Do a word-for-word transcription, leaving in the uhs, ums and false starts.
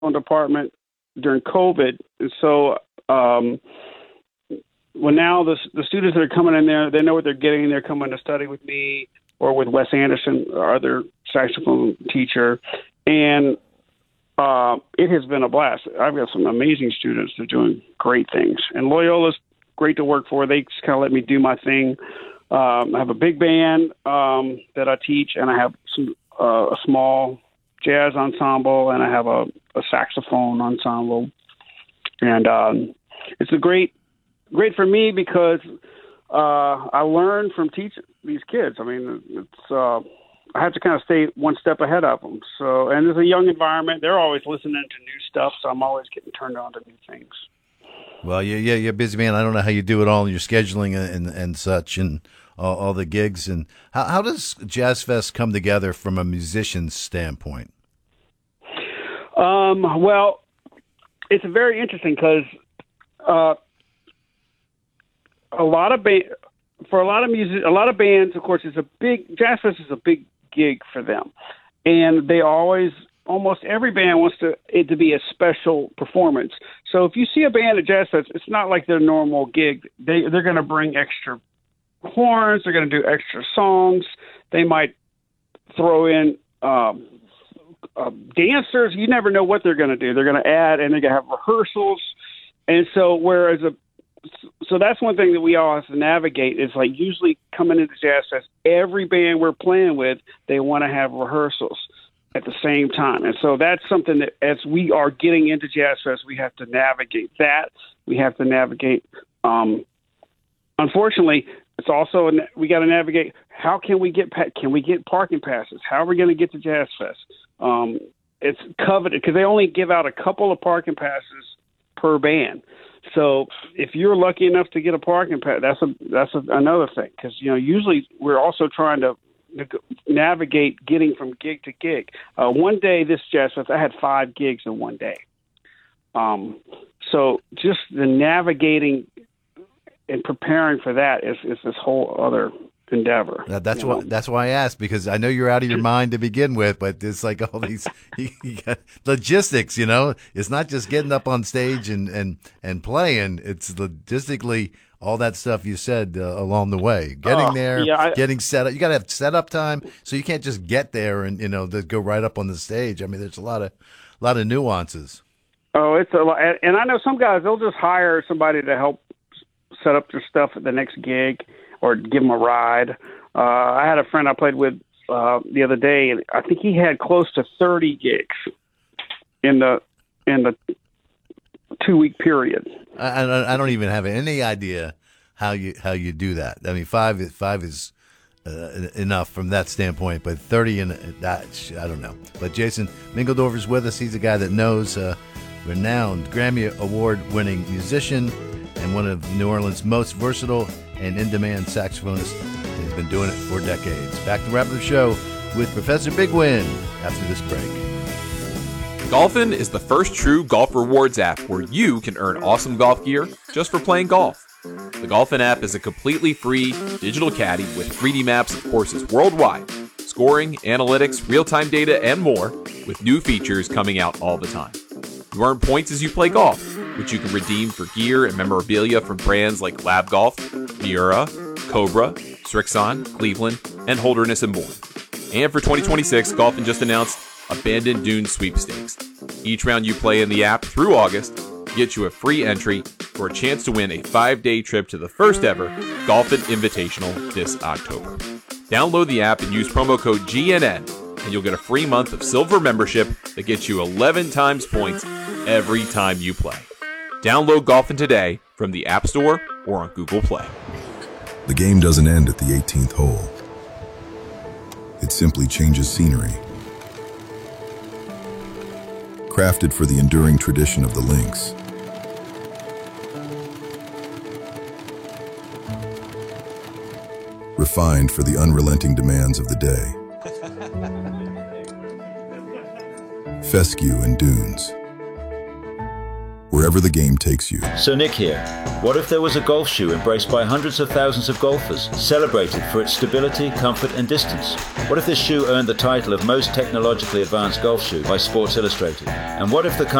department during COVID. And so, um, well, now the, the students that are coming in there, they know what they're getting. They're coming to study with me or with Wes Anderson, our other saxophone teacher. And uh, it has been a blast. I've got some amazing students that are doing great things. And Loyola's great to work for. They just kind of let me do my thing. Um, I have a big band um, that I teach, and I have some uh, a small jazz ensemble, and I have a, a saxophone ensemble. And um, it's a great, great for me because uh, I learn from teaching these kids. I mean, it's uh, I have to kind of stay one step ahead of them. So, and it's a young environment. They're always listening to new stuff, so I'm always getting turned on to new things. Well, yeah, yeah, you're a busy man. I don't know how you do it all, your scheduling and and such, and all, all the gigs. And how, how does Jazz Fest come together from a musician's standpoint? Um, well, it's very interesting because uh, a lot of ba- for a lot of music, a lot of bands, of course, it's a big Jazz Fest is a big gig for them, and they always. Almost every band wants to it to be a special performance. So if you see a band at Jazz Fest, it's not like their normal gig. They they're going to bring extra horns. They're going to do extra songs. They might throw in um, uh, dancers. You never know what they're going to do. They're going to add, and they're going to have rehearsals. And so whereas a so that's one thing that we all have to navigate is like usually coming into Jazz Fest, every band we're playing with, they want to have rehearsals at the same time. And so that's something that as we are getting into Jazz Fest, we have to navigate that. We have to navigate, um, unfortunately, it's also, we got to navigate, how can we get, can we get parking passes? How are we going to get to Jazz Fest? Um, it's coveted because they only give out a couple of parking passes per band. So if you're lucky enough to get a parking pass, that's a, that's a, another thing. Cause you know, usually we're also trying to navigate getting from gig to gig. Uh, one day this Jazz Fest, I had five gigs in one day. Um, so just the navigating and preparing for that is, is this whole other endeavor. That, that's why. Know? That's why I asked, because I know you're out of your mind to begin with, but it's like all these you, you got logistics. You know, it's not just getting up on stage and and and playing. It's logistically. All that stuff you said uh, along the way, getting uh, there, yeah, I, getting set up. You got to have setup time, so you can't just get there and you know to go right up on the stage. I mean, there's a lot of, a lot of nuances. Oh, it's a lot, and I know some guys they'll just hire somebody to help set up their stuff at the next gig or give them a ride. Uh, I had a friend I played with uh, the other day, and I think he had close to thirty gigs in the in the two week period. I, I don't even have any idea how you how you do that. I mean, five five is uh, enough from that standpoint, but thirty and that I don't know. But Jason Mingledorfer's with us. He's a guy that knows, uh, renowned Grammy Award-winning musician and one of New Orleans' most versatile and in-demand saxophonists. He's been doing it for decades. Back to wrap up the show with Professor Big Win after this break. Golfin is the first true golf rewards app where you can earn awesome golf gear just for playing golf. The Golfin app is a completely free digital caddy with three D maps of courses worldwide, scoring, analytics, real-time data, and more, with new features coming out all the time. You earn points as you play golf, which you can redeem for gear and memorabilia from brands like Lab Golf, Miura, Cobra, Strixon, Cleveland, and Holderness and Bourne. And for twenty twenty-six, Golfin just announced Abandoned Dunes Sweepstakes. Each round you play in the app through August gets you a free entry for a chance to win a five-day trip to the first ever Golfin Invitational this October. Download the app and use promo code G N N, and you'll get a free month of silver membership that gets you eleven times points every time you play. Download Golfin today from the App Store or on Google Play. The game doesn't end at the eighteenth hole. It simply changes scenery. Crafted for the enduring tradition of the links. Refined for the unrelenting demands of the day. Fescue and dunes. wherever the game takes you. So Nick here. What if there was a golf shoe embraced by hundreds of thousands of golfers, celebrated for its stability, comfort and distance? What if this shoe earned the title of most technologically advanced golf shoe by Sports Illustrated? And what if the